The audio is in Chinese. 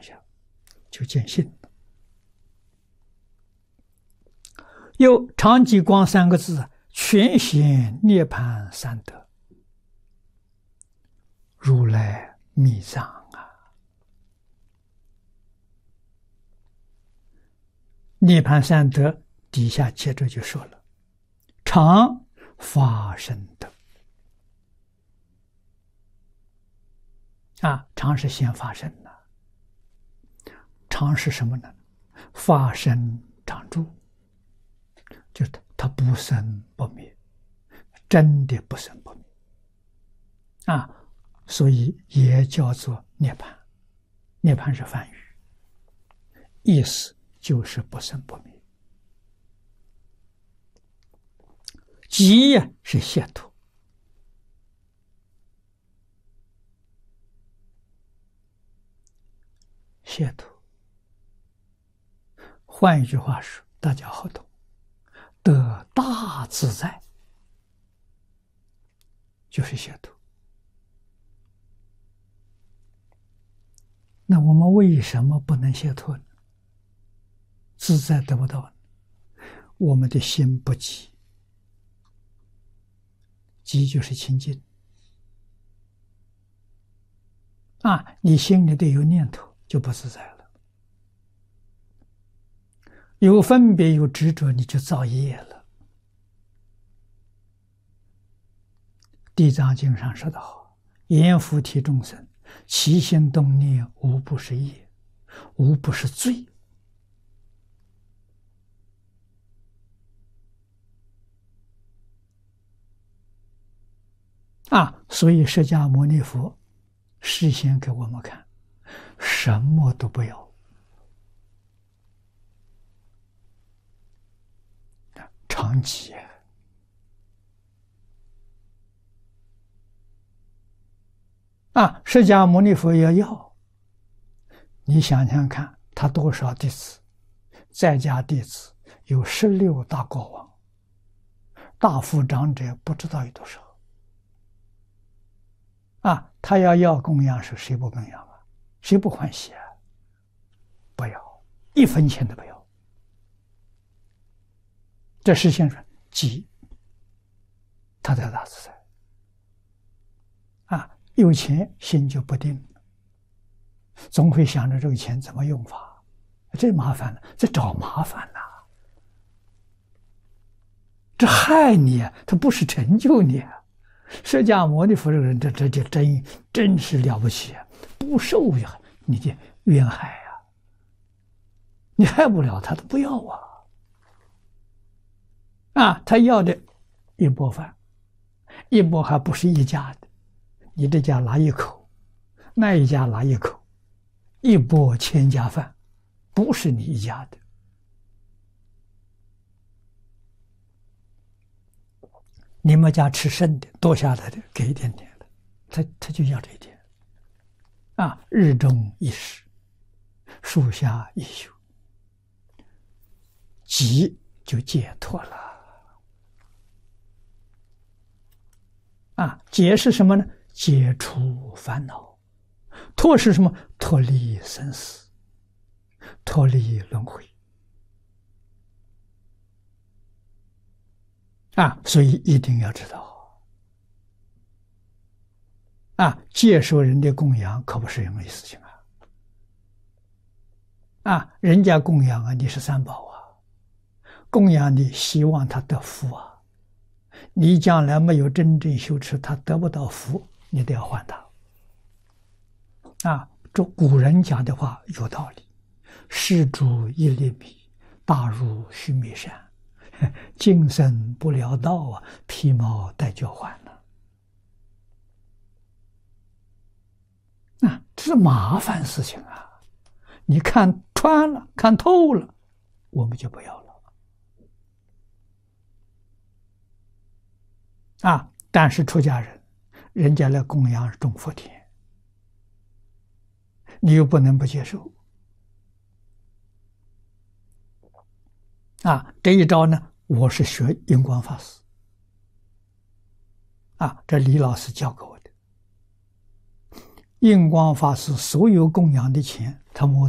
下，就见性了。又常寂光三个字，全显涅槃三德，如来密藏啊！涅槃三德底下接着就说了：常发生德啊，常是先发生的。常是什么呢？发生常住，就是它不生不灭，真的不生不灭啊，所以也叫做涅槃。涅槃是梵语，意思就是不生不灭。极是解脱，解脱。换一句话说，大家好懂，得大自在就是解脱。那我们为什么不能解脱呢？自在得不到呢？我们的心不急，急就是清净啊！你心里得有念头，就不自在了。有分别有执着，你就造业了。地藏经上说得好：阎浮提众生，起心动念，无不是业，无不是罪。所以释迦牟尼佛示现给我们看，什么都不要，常寂释迦牟尼佛要，你想想看，他多少弟子？在家弟子有16大国王，大富长者不知道有多少。他要供养时，谁不供养啊？谁不欢喜啊？不要，1分钱都不要。这实现说急，他得大自在。有钱心就不定，总会想着这个钱怎么用法，这麻烦了，这找麻烦了，这害你啊，他不是成就你啊。释迦牟尼佛这个人，这真是了不起啊！不受你的冤害啊，你害不了他，他不要他要的一钵饭，一钵还不是一家的，你这家拿1口，那一家拿1口，一钵1000家饭，不是你一家的。你们家吃剩的多下来的给一点点的，他就要这一点日中一食，树下一宿，急就解脱了解是什么呢？解除烦恼。脱是什么？脱离生死，脱离轮回所以一定要知道接受人的供养可不是容易事情人家供养你是三宝供养你希望他得福你将来没有真正修持，他得不到福，你都要还他这古人讲的话有道理，施主一粒米，大如须弥山，今生不了道披毛戴角还了。这是麻烦事情你看穿了，看透了，我们就不要了但是出家人，人家来供养种福田，你又不能不接受这一招呢，我是学印光法师这李老师教给我的。 印光法师所有供养的钱，他没